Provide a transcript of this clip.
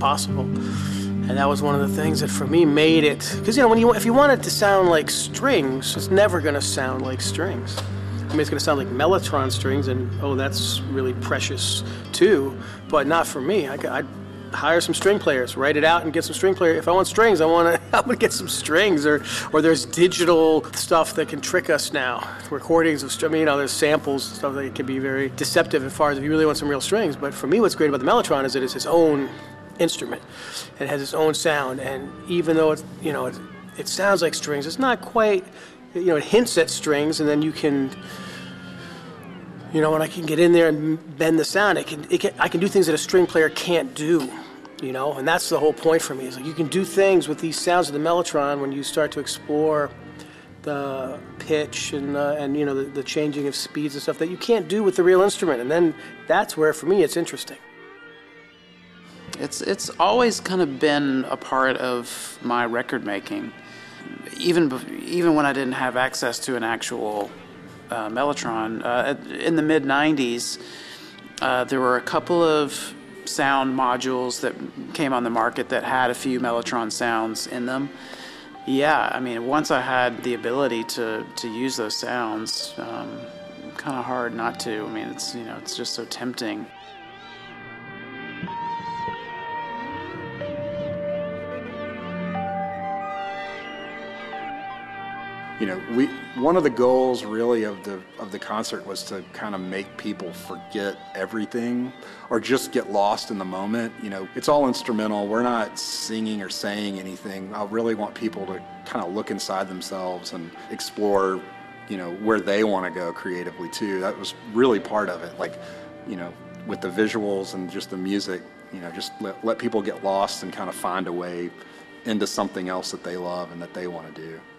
possible. And that was one of the things that for me made it, because if you want it to sound like strings, it's never going to sound like strings. I mean, it's going to sound like mellotron strings, and that's really precious too, but not for me. I'd hire some string players, write it out and get some string players. If I want strings, I'm gonna get some strings, or there's digital stuff that can trick us now. Recordings of, there's samples, stuff that can be very deceptive as far as if you really want some real strings. But for me, what's great about the mellotron is that it's its own instrument. It has its own sound, and even though it sounds like strings, it's not quite, it hints at strings, and then you can, when I can get in there and bend the sound, I can do things that a string player can't do, and that's the whole point for me. Is like you can do things with these sounds of the mellotron when you start to explore the pitch and the changing of speeds and stuff that you can't do with the real instrument, and then that's where for me it's interesting. It's always kind of been a part of my record making, even when I didn't have access to an actual mellotron. In the mid-90s, there were a couple of sound modules that came on the market that had a few mellotron sounds in them. Yeah, I mean, once I had the ability to use those sounds, kind of hard not to. I mean, it's just so tempting. One of the goals really of the concert was to kind of make people forget everything or just get lost in the moment. It's all instrumental. We're not singing or saying anything. I really want people to kind of look inside themselves and explore, where they want to go creatively too. That was really part of it. Like, with the visuals and just the music, just let people get lost and kind of find a way into something else that they love and that they want to do.